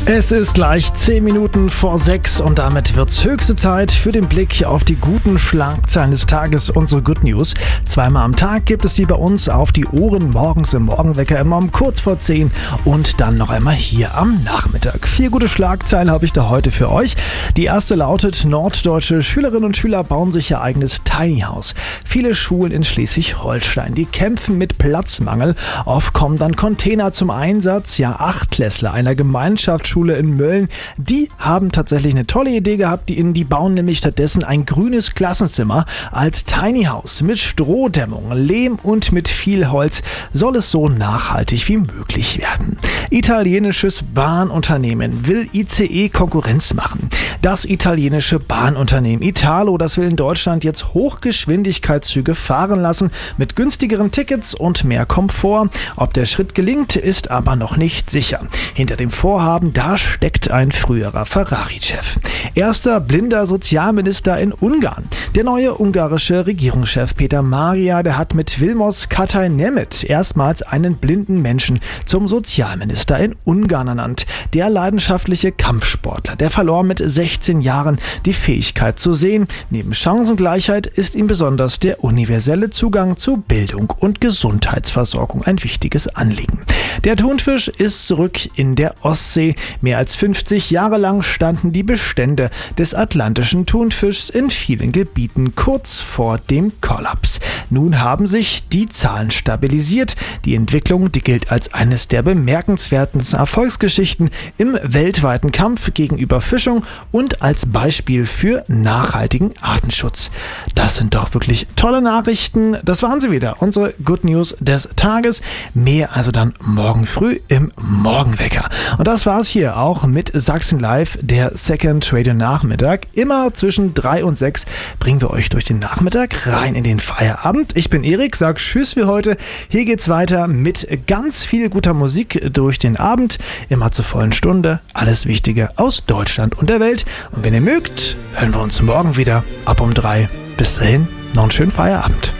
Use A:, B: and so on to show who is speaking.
A: Es ist gleich 10 Minuten vor 6 und damit wird's höchste Zeit für den Blick auf die guten Schlagzeilen des Tages, unsere Good News. Zweimal am Tag gibt es die bei uns auf die Ohren, morgens im Morgenwecker immer um kurz vor 10 und dann noch einmal hier am Nachmittag. 4 gute Schlagzeilen habe ich da heute für euch. Die erste lautet: Norddeutsche Schülerinnen und Schüler bauen sich ihr eigenes Tiny House. Viele Schulen in Schleswig-Holstein, die kämpfen mit Platzmangel. Oft kommen dann Container zum Einsatz. Ja, Achtklässler einer Gemeinschaftsschule in Mölln, die haben tatsächlich eine tolle Idee gehabt. Die bauen nämlich stattdessen ein grünes Klassenzimmer als Tiny House mit Strohdämmung, Lehm und mit viel Holz soll es so nachhaltig wie möglich werden. Italienisches Bahnunternehmen will ICE Konkurrenz machen. Das italienische Bahnunternehmen Italo, das will in Deutschland jetzt Hochgeschwindigkeitszüge fahren lassen mit günstigeren Tickets und mehr Komfort. Ob der Schritt gelingt, ist aber noch nicht sicher. Hinter dem Vorhaben, da steckt ein früherer Ferrari-Chef. Erster blinder Sozialminister in Ungarn. Der neue ungarische Regierungschef Peter Maria, der hat mit Vilmos Katai-Nemeth erstmals einen blinden Menschen zum Sozialminister in Ungarn ernannt. Der leidenschaftliche Kampfsportler, der verlor mit 16 Jahren die Fähigkeit zu sehen. Neben Chancengleichheit ist ihm besonders der universelle Zugang zu Bildung und Gesundheitsversorgung ein wichtiges Anliegen. Der Thunfisch ist zurück in der Ostsee. Mehr als 50 Jahre lang standen die Bestände des atlantischen Thunfischs in vielen Gebieten kurz vor dem Kollaps. Nun haben sich die Zahlen stabilisiert. Die Entwicklung, die gilt als eines der bemerkenswerten Erfolgsgeschichten im weltweiten Kampf gegen Überfischung und als Beispiel für nachhaltigen Artenschutz. Das sind doch wirklich tolle Nachrichten. Das waren sie wieder, unsere Good News des Tages. Mehr also dann morgen früh im Morgenwecker. Und das war's hier auch mit Sachsen Live, der Second Radio Nachmittag. Immer zwischen 3 und 6 bringen wir euch durch den Nachmittag rein in den Feierabend. Ich bin Erik, sag Tschüss für heute. Hier geht's weiter mit ganz viel guter Musik durch den Abend. Immer zur vollen Stunde. Alles Wichtige aus Deutschland und der Welt. Und wenn ihr mögt, hören wir uns morgen wieder ab um 3. Bis dahin, noch einen schönen Feierabend.